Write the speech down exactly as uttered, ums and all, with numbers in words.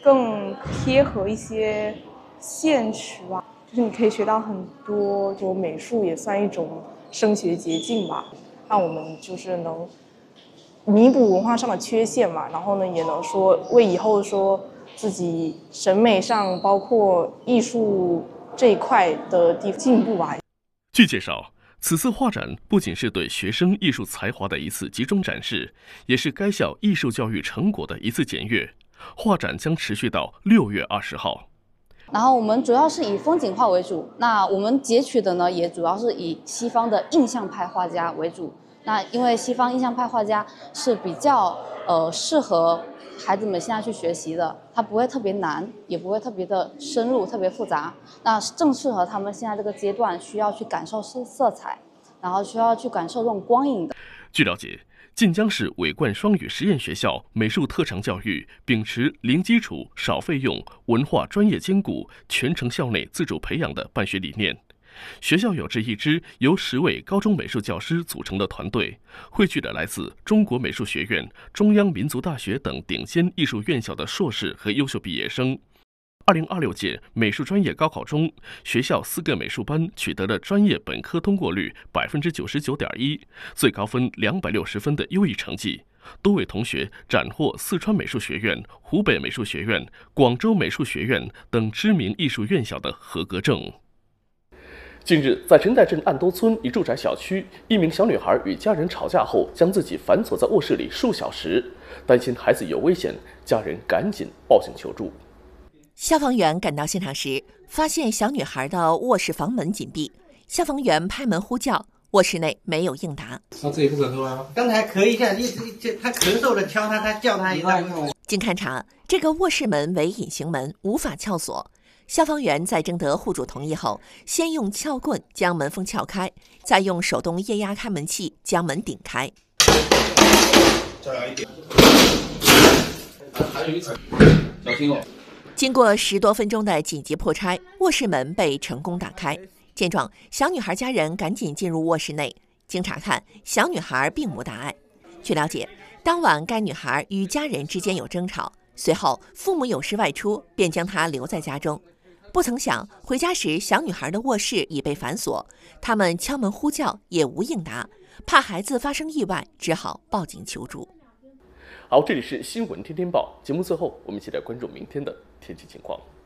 更贴合一些现实吧。就是你可以学到很多，就美术也算一种升学捷径吧，让我们就是能弥补文化上的缺陷嘛，然后呢，也能说为以后说自己审美上，包括艺术这一块的地进步吧。 据介绍，此次画展不仅是对学生艺术才华的一次集中展示，也是该校艺术教育成果的一次检阅。画展将持续到六月二十号。 然后我们主要是以风景画为主，那我们截取的呢，也主要是以西方的印象派画家为主。那因为西方印象派画家是比较呃适合孩子们现在去学习的，它不会特别难，也不会特别的深入、特别复杂。那正适合他们现在这个阶段需要去感受色色彩，然后需要去感受这种光影的。 据了解，晋江市伟冠双语实验学校美术特长教育秉持零基础、少费用、文化专业兼顾、全程校内自主培养的办学理念。学校有着一支由十位高中美术教师组成的团队，汇聚了来自中国美术学院、中央民族大学等顶尖艺术院校的硕士和优秀毕业生。二零二六届美术专业高考中，学校四个美术班取得了专业本科通过率百分之九十九点一，最高分两百六十分的优异成绩。多位同学斩获四川美术学院、湖北美术学院、广州美术学院等知名艺术院校的合格证。近日，在陈代镇岸兜村一住宅小区，一名小女孩与家人吵架后，将自己反锁在卧室里数小时，担心孩子有危险，家人赶紧报警求助。 消防员赶到现场时，发现小女孩的卧室房门紧闭。消防员拍门呼叫，卧室内没有应答。 他自己不咳嗽啊？ 刚才咳一下，一直他咳嗽着敲他，他叫他一下。 经勘查，这个卧室门为隐形门，无法撬锁。消防员在征得户主同意后，先用撬棍将门缝撬开，再用手动液压开门器将门顶开。 再来一点。还有一层，小心哦。 经过十多分钟的紧急破拆，卧室门被成功打开。见状，小女孩家人赶紧进入卧室内。经查看，小女孩并无大碍。据了解，当晚该女孩与家人之间有争吵，随后父母有事外出，便将她留在家中。不曾想，回家时小女孩的卧室已被反锁，他们敲门呼叫也无应答，怕孩子发生意外，只好报警求助。 好，这里是新闻天天报节目，最后我们一起来关注明天的天气情况。